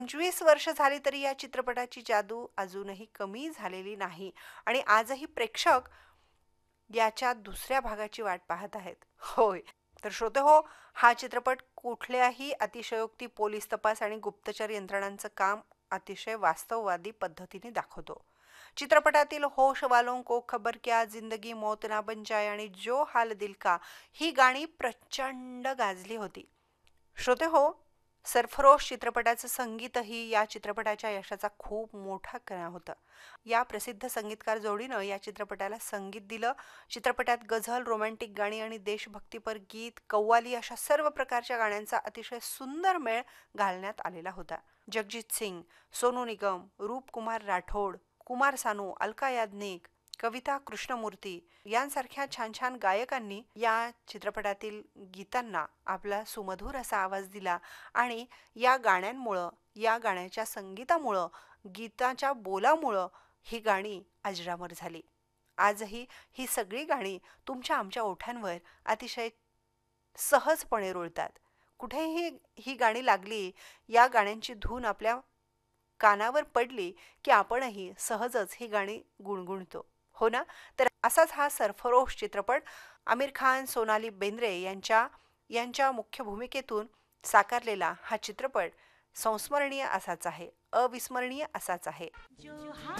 25 वर्ष झाली तरी या चित्रपटाची जादू अजूनही कमी झालेली नाही आणि आजही प्रेक्षक याच्या दुसऱ्या भागाची वाट पाहत आहेत. होय. तर श्रोते हो, हा चित्रपट कुठल्याही अतिशयोक्ती पोलीस तपास आणि गुप्तचर यंत्रणांचं काम अतिशय वास्तववादी पद्धतीने दाखवतो. चित्रपटातील होश वालों को खबर क्या, जिंदगी मौत ना बन जाए आणि जो हाल दिल का ही गाणी प्रचंड गाजली होती. श्रोते हो, सरफरोश चित्रपटाचं संगीतही या चित्रपटाच्या यशाचा खूप मोठा कणा होता. या प्रसिद्ध संगीतकार जोडीनं या चित्रपटाला संगीत दिलं. चित्रपटात गझल, रोमॅन्टिक गाणी आणि देशभक्तीपर गीत, कव्वाली अशा सर्व प्रकारच्या गाण्यांचा अतिशय सुंदर मेळ घालण्यात आलेला होता. जगजीत सिंग, सोनू निगम, रूपकुमार राठोड, कुमार सानू, अलका याज्ञिक, कविता कृष्णमूर्ती यांसारख्या छान छान गायकांनी या चित्रपटातील गीतांना आपला सुमधुर असा आवाज दिला आणि या गाण्यांमुळं, या गाण्याच्या संगीतामुळं, गीताच्या बोलामुळं ही गाणी अजरामर झाली. आजही ही सगळी गाणी तुमच्या आमच्या ओठांवर अतिशय सहजपणे रुळतात. कुठेही ही गाणी लागली, या गाण्यांची धून आपल्या कानावर पडली की आपणही सहजच ही गाणी गुणगुणतो. हो ना? तर असाच हा सरफरोश चित्रपट आमिर खान, सोनाली बेंद्रे यांच्या यांच्या मुख्य भूमिकेतून साकारलेला हा चित्रपट संस्मरणीय असाच आहे, अविस्मरणीय असाच आहे.